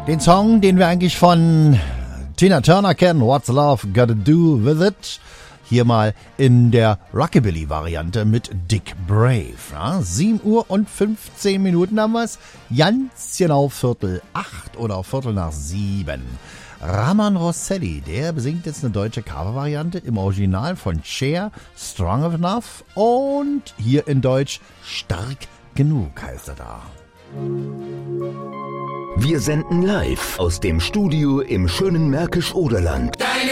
Den Song, den wir eigentlich von Tina Turner kennen, What's Love Gotta Do With It, hier mal in der Rockabilly-Variante mit Dick Brave. Ja, 7 Uhr und 15 Minuten haben wir es. Ganz genau 7:15 oder 7:15. Ramon Rosselli, der besingt jetzt eine deutsche Covervariante im Original von Cher, Strong Enough, und hier in Deutsch Stark Genug heißt er da. Wir senden live aus dem Studio im schönen Märkisch-Oderland.